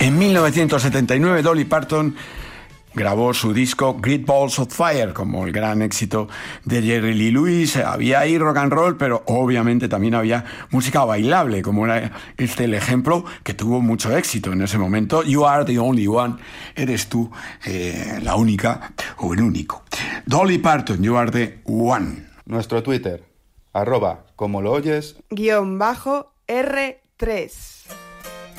En 1979 Dolly Parton grabó su disco Great Balls of Fire, como el gran éxito de Jerry Lee Lewis. Había ahí rock and roll, pero obviamente también había música bailable, como era el ejemplo que tuvo mucho éxito en ese momento. You Are the Only One, eres tú la única o el único. Dolly Parton, You Are the One. Nuestro Twitter, @, como lo oyes, _R3.